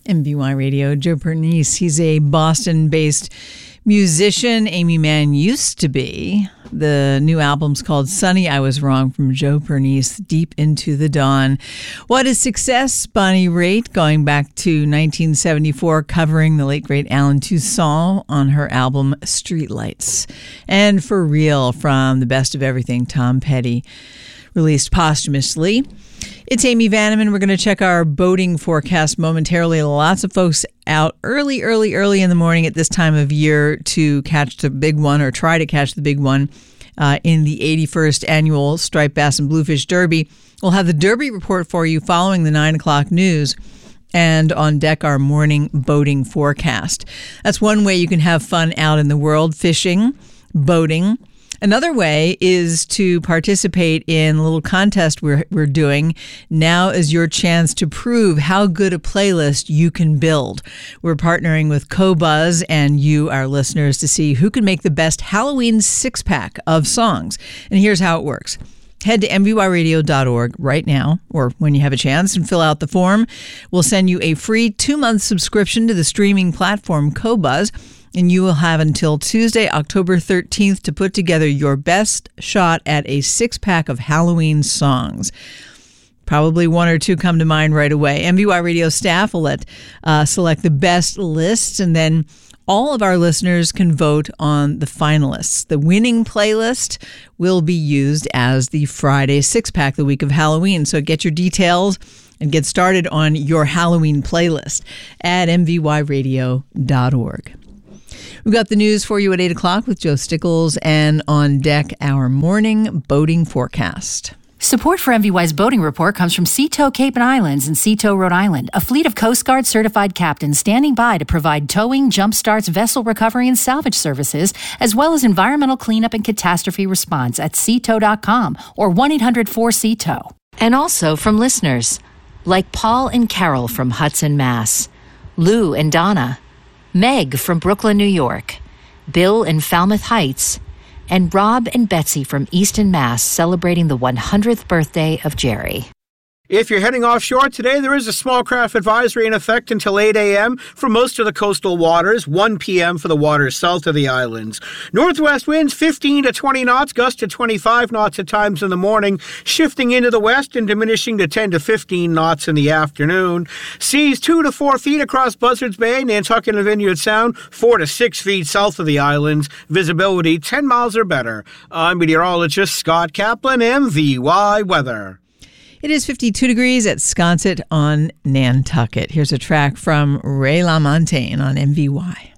MVY Radio, Joe Pernice. He's a Boston-based musician. Amy Mann used to be. The new album's called Sunny I Was Wrong from Joe Pernice, Deep Into the Dawn. What is success? Bonnie Raitt, going back to 1974, covering the late great Alan Toussaint on her album Streetlights. And For Real from The Best of Everything, Tom Petty, released posthumously. It's Amy Vanneman. We're going to check our boating forecast momentarily. Lots of folks out early in the morning at this time of year to catch the big one, or try to catch the big one in the 81st annual Striped Bass and Bluefish Derby. We'll have the Derby report for you following the 9 o'clock news. And on deck, our morning boating forecast. That's one way you can have fun out in the world, fishing, boating. Another way is to participate in a little contest we're doing. Now is your chance to prove how good a playlist you can build. We're partnering with Qobuz and you, our listeners, to see who can make the best Halloween six-pack of songs. And here's how it works. Head to mvyradio.org right now, or when you have a chance, and fill out the form. We'll send you a free 2-month subscription to the streaming platform Qobuz. And you will have until Tuesday, October 13th, to put together your best shot at a six-pack of Halloween songs. Probably one or two come to mind right away. MVY Radio staff will select the best lists, and then all of our listeners can vote on the finalists. The winning playlist will be used as the Friday six-pack the week of Halloween. So get your details and get started on your Halloween playlist at mvyradio.org. We've got the news for you at 8 o'clock with Joe Stickles, and on deck, our morning boating forecast. Support for MVY's boating report comes from Seatow Cape and Islands in Seatow, Rhode Island, a fleet of Coast Guard certified captains standing by to provide towing, jump starts, vessel recovery, and salvage services, as well as environmental cleanup and catastrophe response at seatow.com or 1-800-4SEATOW. And also from listeners like Paul and Carol from Hudson, Mass., Lou and Donna, Meg from Brooklyn, New York, Bill in Falmouth Heights, and Rob and Betsy from Easton, Mass., celebrating the 100th birthday of Jerry. If you're heading offshore today, there is a small craft advisory in effect until 8 a.m. for most of the coastal waters, 1 p.m. for the waters south of the islands. Northwest winds 15 to 20 knots, gusts to 25 knots at times in the morning, shifting into the west and diminishing to 10 to 15 knots in the afternoon. Seas 2 to 4 feet across Buzzards Bay, Nantucket and Vineyard Sound, 4 to 6 feet south of the islands. Visibility 10 miles or better. I'm meteorologist Scott Kaplan, MVY Weather. It is 52 degrees at Sconset on Nantucket. Here's a track from Ray LaMontagne on MVY.